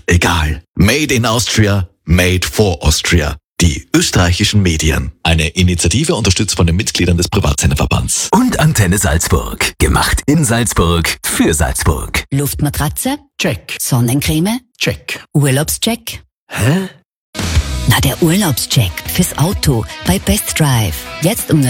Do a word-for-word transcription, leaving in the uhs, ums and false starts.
egal. Made in Austria, made for Austria. Die österreichischen Medien. Eine Initiative unterstützt von den Mitgliedern des Privatsenderverbands. Und Antenne Salzburg. Gemacht in Salzburg für Salzburg. Luftmatratze? Check. Sonnencreme? Check. Urlaubscheck? Hä? Na, der Urlaubscheck fürs Auto bei Best Drive. Jetzt um